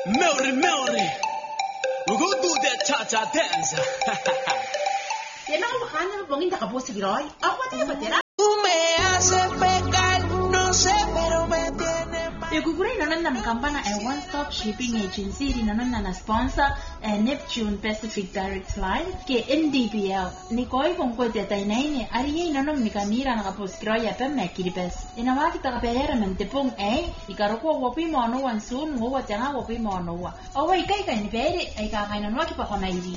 Melody. We're gonna do that cha-cha dance. You know, I'm going to go to Roy. Oh, whatever. Tú me haces pecar, no sé, pero me tiene mal. Ikuguri nanon na kampana a one-stop shipping agency rin nanon na sponsor Neptune Pacific Direct Line ke NDPL. Ni koi kung ko detay na ini ariye nanon ni kanira na kapos kroya pe mekiripes. Inawa kita kapehera mentepong ikaroko wopi mo no wan sun mo wa tanga wopi mo no wa. Awai kai kai ni pere ay kakainan wa kipa kona iri.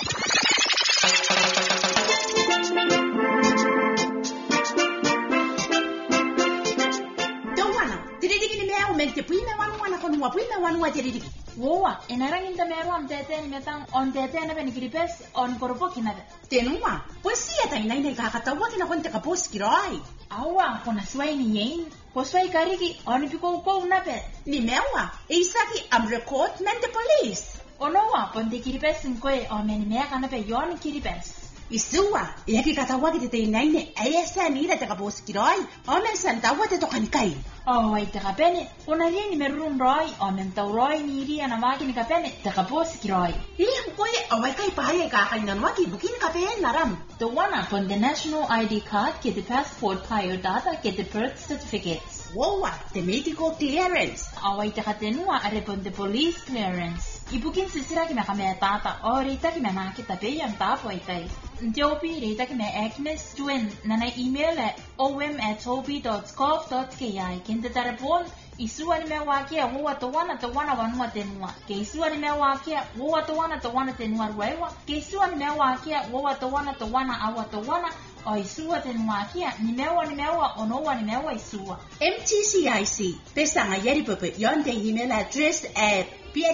Woa, enarangin ta meru am tete ni metang on tete na benikiripes on koropo kinada. Tenua, pues si ata inay kakatawa kinakonte kapos kiroy. Awa, kona sway ni yen. Ko sway kariki on piko ko na pe. Ni mewa, isaki am record men the police. Onowa, ponte kiripes nkoe o menimea kana pe yon kiripes. Isua, yaki katawa kitete inay ne ayesa nila te kapos kiroy. Omen santawa te tokanikai. Oh, wait, kapene. Kona rin ni meron roy o mentaw roy ni iri ana maki ni kapene te kapos kiroy. Iyang koe away kay pare kakainan waki bukin kapen naram. The one up on the national ID card, get the passport prior data, get the birth certificates. Wowa, the medical clearance. Away te katenua arepon the police clearance. Ibukin sisira ki me kame tata o rita ki me makita pe yang tapo itai. Ntiopi rita ki me Agnes Twin na email at om@toby.gov.ki. Kinte tarapon isua ni me wakia wowa tawana wanua tenua. Ke isua ni me wakia wowa tawana tenua ruewa. Ke isua ni me wakia wowa tawana awa tawana. O isua tenua kia ni mewa onowa ni mewa isua. MTCIC pesanga yeri pepe yon the email address at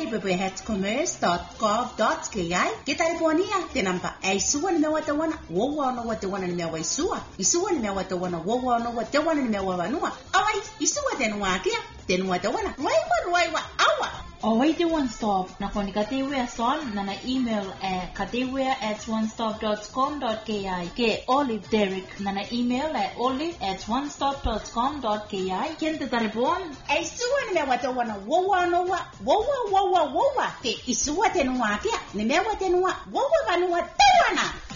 pierrepepe@commerce.gov.ki. Kitaliponia tenampa isua ni mewa tawana wowa no tawana ni mewa isua. Isua ni mewa tawana wowa no tawana ni mewa wanua. Awai isua tenua kia tenua tawana. Ruaiwa awa. Away the one stop na koni katewe son na email at katewe@onestop.com.ki ke Olive Derek na email at olive@onestop.com.ki kente taripon isua ni mewa tawana wowa no wowa ke isua tenua kia ni mewa tenua wowa wanua tawana.